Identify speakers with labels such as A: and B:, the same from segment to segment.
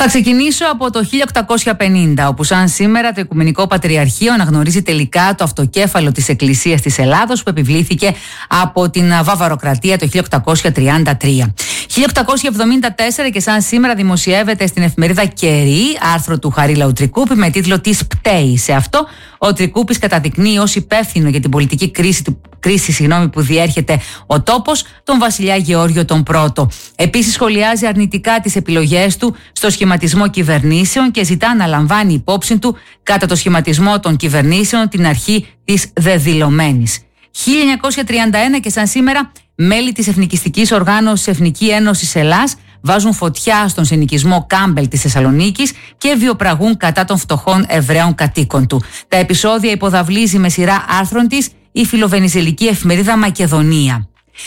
A: Θα ξεκινήσω από το 1850, όπου σαν σήμερα το Οικουμενικό Πατριαρχείο αναγνωρίζει τελικά το αυτοκέφαλο της Εκκλησίας της Ελλάδος που επιβλήθηκε από την Βαβαροκρατία το 1833. 1874 και σαν σήμερα δημοσιεύεται στην εφημερίδα Κερί άρθρο του Χαρίλαου Τρικούπη με τίτλο «Της πταίει». Σε αυτό ο Τρικούπης καταδεικνύει ως υπεύθυνο για την πολιτική κρίση που διέρχεται ο τόπος τον βασιλιά Γεώργιο τον Πρώτο. Επίσης σχολιάζει αρνητικά τις επιλογές του στο σχηματισμό κυβερνήσεων και ζητά να λαμβάνει υπόψη του κατά το σχηματισμό των κυβερνήσεων την αρχή της δεδηλωμένης. 1931 και σαν σήμερα μέλη της εθνικιστικής οργάνωσης Εθνική Ένωση Ελλάς βάζουν φωτιά στον συνοικισμό Κάμπελ της Θεσσαλονίκης και βιοπραγούν κατά των φτωχών Εβραίων κατοίκων του. Τα επεισόδια υποδαβλίζει με σειρά άρθρων της η φιλοβενιζελική εφημερίδα Μακεδονία.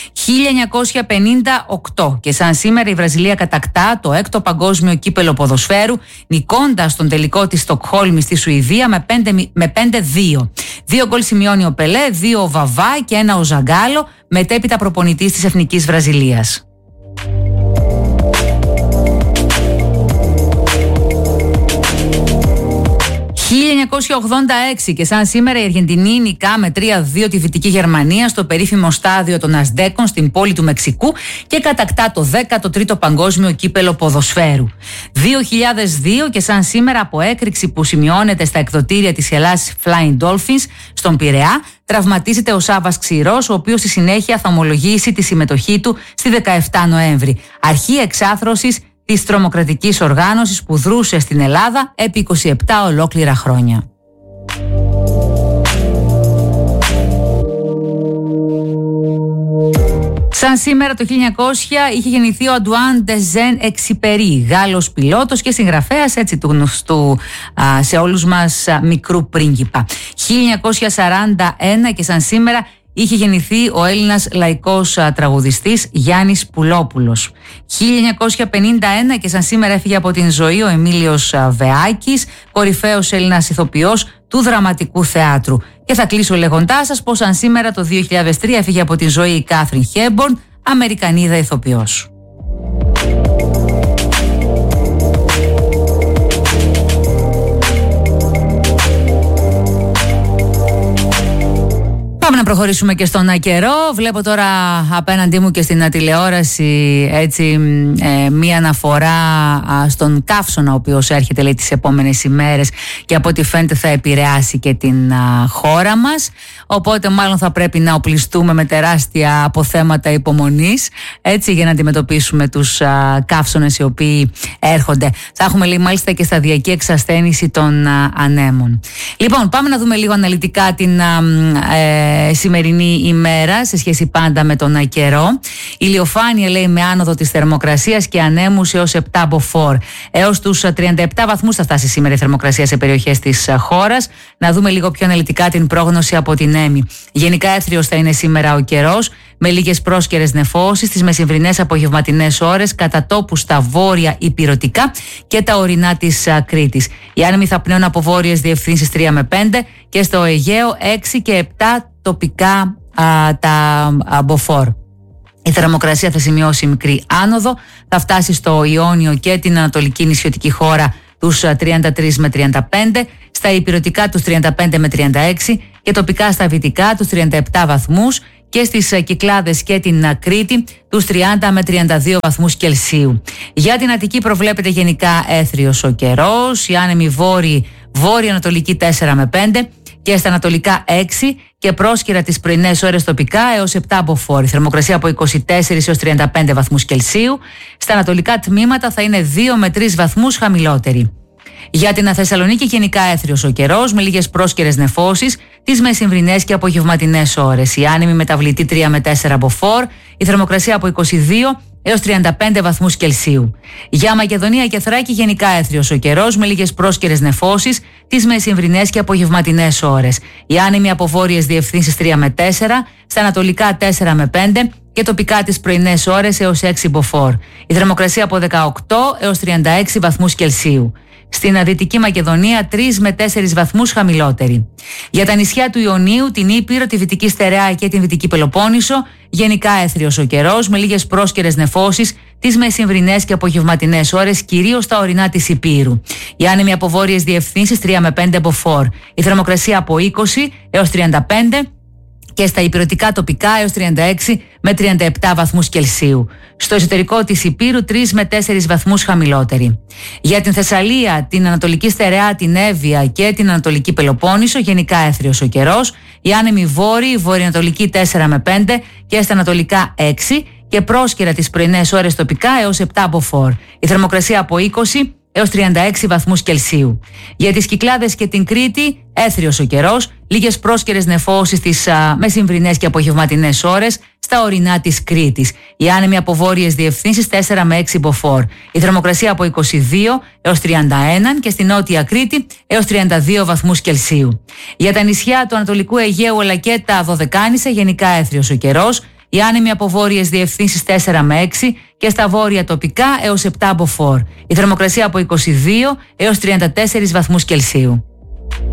A: 1958 και σαν σήμερα η Βραζιλία κατακτά το 6ο παγκόσμιο κύπελο ποδοσφαίρου νικώντας τον τελικό της Στοκχόλμης στη Σουηδία με 5-2. 2 γκολ σημειώνει ο Πελέ, 2 ο Βαβά και 1 ο Ζαγκάλο, μετέπειτα προπονητής της Εθνικής Βραζιλίας. 1986 και σαν σήμερα η Αργεντινή νικά με 3-2 τη Δυτική Γερμανία στο περίφημο στάδιο των Ασδέκων στην πόλη του Μεξικού και κατακτά το 13ο παγκόσμιο κύπελο ποδοσφαίρου. 2002 και σαν σήμερα από έκρηξη που σημειώνεται στα εκδοτήρια της Ελλάς Flying Dolphins στον Πειραιά τραυματίζεται ο Σάββας Ξηρός, ο οποίος στη συνέχεια θα ομολογήσει τη συμμετοχή του στη 17 Νοέμβρη. Αρχή εξάθρωσης της τρομοκρατικής οργάνωσης που δρούσε στην Ελλάδα επί 27 ολόκληρα χρόνια. Σαν σήμερα το 1900 είχε γεννηθεί ο Αντουάν Ντεζέν Εξιπερί, Γάλλος πιλότος και συγγραφέας έτσι του γνωστού σε όλους μας μικρού πρίγκιπα. 1941 και σαν σήμερα είχε γεννηθεί ο Έλληνας λαϊκός τραγουδιστής Γιάννης Πουλόπουλος. 1951 και σαν σήμερα έφυγε από την ζωή ο Εμίλιος Βεάκης, κορυφαίος Έλληνας ηθοποιός του δραματικού θεάτρου. Και θα κλείσω λέγοντάς σας πως σαν σήμερα το 2003 έφυγε από την ζωή η Κάθριν Χέμπορν, Αμερικανίδα ηθοποιός. Πάμε να προχωρήσουμε και στον καιρό. Βλέπω τώρα απέναντί μου και στην τηλεόραση έτσι, μία αναφορά στον καύσωνα ο οποίος έρχεται λέει, τις επόμενες ημέρες και από ό,τι φαίνεται θα επηρεάσει και την χώρα μας. Οπότε μάλλον θα πρέπει να οπλιστούμε με τεράστια αποθέματα υπομονής έτσι, για να αντιμετωπίσουμε τους καύσωνες οι οποίοι έρχονται. Θα έχουμε λέει, μάλιστα και σταδιακή εξασθένηση των ανέμων. Λοιπόν, πάμε να δούμε λίγο αναλυτικά την σημερινή ημέρα σε σχέση πάντα με τον καιρό. Ηλιοφάνεια λέει με άνοδο της θερμοκρασίας και ανέμους έως 7 μποφόρ. Έως τους 37 βαθμούς θα φτάσει σήμερα η θερμοκρασία σε περιοχές της χώρας. Να δούμε λίγο πιο αναλυτικά την πρόγνωση από την Έμι. Γενικά έθριος θα είναι σήμερα ο καιρός με λίγες πρόσκαιρες νεφώσεις στις μεσημβρινές απογευματινές ώρες κατά τόπου στα βόρεια υπηρωτικά και τα ορεινά της Κρήτης. Οι άνεμοι θα πνέουν από βόρειες διευθύνσεις 3 με 5 και στο Αιγαίο 6 και 7 τοπικά τα μποφόρ. Η θερμοκρασία θα σημειώσει μικρή άνοδο, θα φτάσει στο Ιόνιο και την ανατολική νησιωτική χώρα τους 33 με 35, στα υπηρωτικά τους 35 με 36 και τοπικά στα βυτικά τους 37 βαθμούς και στις Κυκλάδες και την Κρήτη τους 30 με 32 βαθμούς Κελσίου. Για την Αττική προβλέπεται γενικά έθριος ο καιρός, οι άνεμοι βόρειο-ανατολική 4 με 5 και στα ανατολικά 6 και πρόσκαιρα τις πρωινές ώρες τοπικά έως 7 μποφόρ. Θερμοκρασία από 24 έως 35 βαθμούς Κελσίου. Στα ανατολικά τμήματα θα είναι 2 με 3 βαθμούς χαμηλότερη. Για την Θεσσαλονίκη γενικά έθριος ο καιρός με λίγες πρόσκαιρες νεφώσεις τις μεσημβρινές και απογευματινές ώρες. Η άνεμη μεταβλητή 3 με 4 μποφόρ. Η θερμοκρασία από 22 έως 35 βαθμούς Κελσίου. Για Μακεδονία και Θράκη γενικά έθριος ο καιρός με λίγες πρόσκαιρες νεφώσεις τις μεσημβρινές και απογευματινές ώρες. Οι άνεμοι από βόρειες διευθύνσεις 3 με 4, στα ανατολικά 4 με 5 και τοπικά τις πρωινές ώρες έως 6 μποφόρ. Η θερμοκρασία από 18 έως 36 βαθμούς Κελσίου. Στην Δυτική Μακεδονία 3 με 4 βαθμούς χαμηλότερη. Για τα νησιά του Ιωνίου, την Ήπειρο, τη Δυτική Στερεά και την Δυτική Πελοπόννησο, γενικά έθριος ο καιρός με λίγες πρόσκαιρες νεφώσεις τις μεσημβρινές και απογευματινές ώρες, κυρίως στα ορεινά της Υπήρου. Οι άνεμοι από βόρειες διευθύνσεις 3 με 5 μποφόρ. Η θερμοκρασία από 20 έως 35 και στα υπηρετικά τοπικά έως 36 με 37 βαθμούς Κελσίου. Στο εσωτερικό της Υπήρου 3 με 4 βαθμούς χαμηλότερη. Για την Θεσσαλία, την Ανατολική Στερεά, την Εύβοια και την Ανατολική Πελοπόννησο, γενικά έθριος ο καιρός. Οι άνεμοι βόρειοι, βορειοανατολικοί 4 με 5 και στα ανατολικά 6 και πρόσκαιρα τις πρωινές ώρες τοπικά έως 7 μποφόρ. Η θερμοκρασία από 20 έως 36 βαθμούς Κελσίου. Για τις Κυκλάδες και την Κρήτη, έθριος ο καιρός, λίγες πρόσκαιρες νεφώσεις τις μεσημβρινές και απογευματινές ώρες στα ορεινά της Κρήτης. Οι άνεμοι από βόρειες διευθύνσεις 4 με 6 μποφόρ. Η θερμοκρασία από 22 έως 31 και στη Νότια Κρήτη έως 32 βαθμούς Κελσίου. Για τα νησιά του Ανατολικού Αιγαίου αλλά και τα Δωδεκάνησα, γενικά έθριος ο καιρός. Οι άνεμοι από βόρειες διευθύνσεις 4 με 6 και στα βόρεια τοπικά έως 7 μποφόρ. Η θερμοκρασία από 22 έως 34 βαθμούς Κελσίου.